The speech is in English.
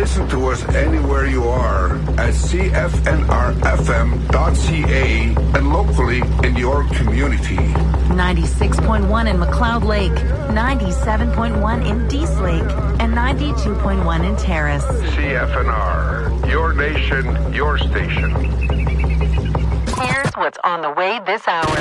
listen to us anywhere you are at cfnrfm.ca and locally in your community. 96.1 in McLeod Lake, 97.1 in Dease Lake, and 92.1 in Terrace. CFNR, your nation, your station. Here's what's on the way this hour.